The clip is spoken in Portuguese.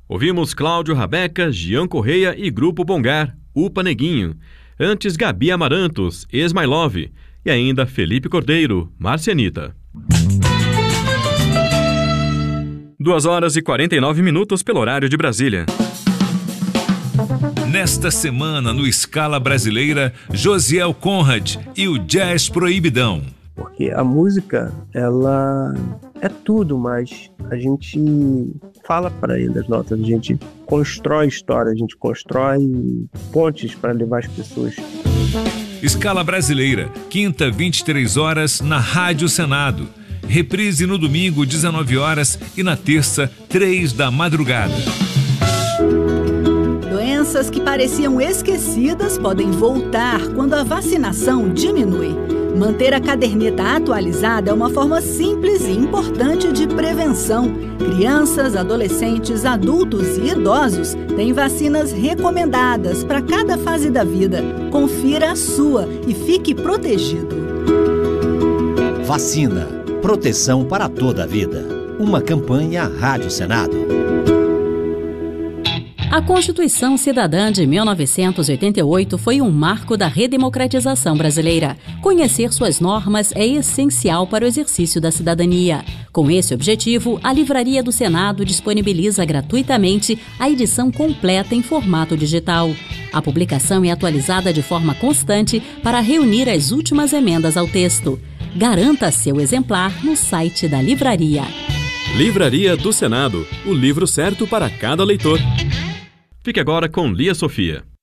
Ouvimos Cláudio Rabeca, Jean Correia e Grupo Bongar, Upa Neguinho. Antes, Gabi Amarantos, Ex My Love. E ainda Felipe Cordeiro, Marcianita. 2h49 pelo horário de Brasília. Nesta semana, no Escala Brasileira, Josiel Conrad e o Jazz Proibidão. Porque a música, ela é tudo, mas a gente fala para ele as notas, a gente constrói história, a gente constrói pontes para levar as pessoas. Escala Brasileira, quinta, 23 horas, na Rádio Senado. Reprise no domingo, 19 horas e na terça, 3 da madrugada. Doenças que pareciam esquecidas podem voltar quando a vacinação diminui. Manter a caderneta atualizada é uma forma simples e importante de prevenção. Crianças, adolescentes, adultos e idosos têm vacinas recomendadas para cada fase da vida. Confira a sua e fique protegido. Vacina. Proteção para toda a vida. Uma campanha Rádio Senado. A Constituição Cidadã de 1988 foi um marco da redemocratização brasileira. Conhecer suas normas é essencial para o exercício da cidadania. Com esse objetivo, a Livraria do Senado disponibiliza gratuitamente a edição completa em formato digital. A publicação é atualizada de forma constante para reunir as últimas emendas ao texto. Garanta seu exemplar no site da Livraria. Livraria do Senado, o livro certo para cada leitor. Fique agora com Lia Sofia.